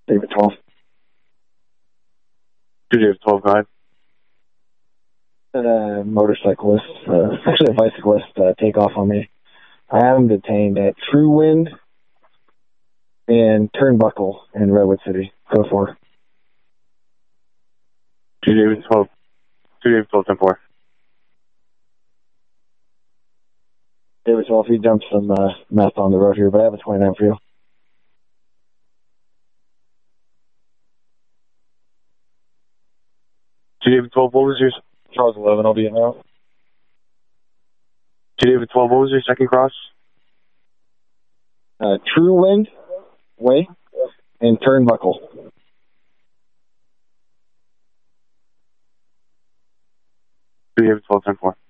David 12. 2 David 12, go ahead. Motorcyclist, actually a bicyclist, take off on me. I have him detained at True Wind and Turnbuckle in Redwood City. Go for 2 David 12. 2 David 12, 10-4. David 12, he jumped some meth on the road here, but I have a 29 for you. David 12, what was your... Charles 11, I'll be in now. David 12, what was your second cross? True Wind Way and Turnbuckle. David 12, 10-4.